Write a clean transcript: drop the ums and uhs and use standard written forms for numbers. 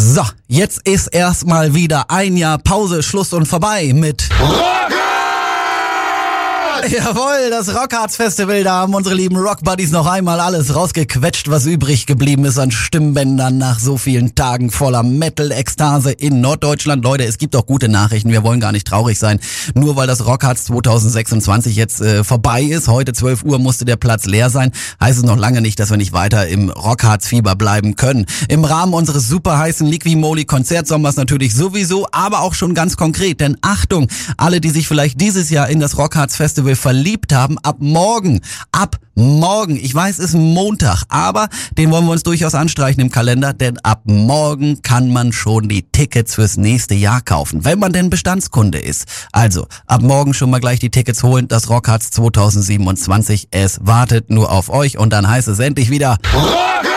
So, jetzt ist erstmal wieder ein Jahr Pause, Schluss und vorbei mit Rockharz! Jawohl, das Rockharz Festival, da haben unsere lieben Rockbuddies noch einmal alles rausgequetscht, was übrig geblieben ist an Stimmbändern nach so vielen Tagen voller Metal-Ekstase in Norddeutschland. Leute, es gibt auch gute Nachrichten, wir wollen gar nicht traurig sein. Nur weil das Rockharz 2026 jetzt vorbei ist, heute 12 Uhr musste der Platz leer sein, heißt es noch lange nicht, dass wir nicht weiter im Rockharz-Fieber bleiben können. Im Rahmen unseres super heißen Liqui-Moly-Konzertsommers natürlich sowieso, aber auch schon ganz konkret, denn Achtung, alle, die sich vielleicht dieses Jahr in das Rockharz Festival verliebt haben, ab morgen, ich weiß, es ist Montag, aber den wollen wir uns durchaus anstreichen im Kalender, denn ab morgen kann man schon die Tickets fürs nächste Jahr kaufen, wenn man denn Bestandskunde ist. Also, ab morgen schon mal gleich die Tickets holen, das Rockharz 2027, es wartet nur auf euch und dann heißt es endlich wieder Rockharz!